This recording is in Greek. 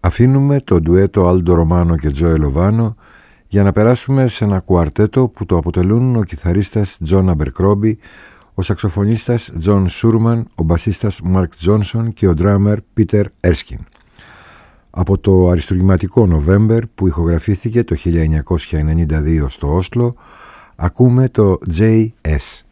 Αφήνουμε το ντουέτο Άλντο Ρωμάνο και Τζόε Λοβάνο για να περάσουμε σε ένα κουαρτέτο που το αποτελούν ο κιθαρίστας Τζον Αμπερκρόμπι, ο σαξοφωνίστας Τζον Σούρμαν, ο μπασίστας Μαρκ Τζόνσον και ο ντράμερ Πίτερ Έρσκιν. Από το αριστουργηματικό November που ηχογραφήθηκε το 1992 στο Όσλο, ακούμε το JS.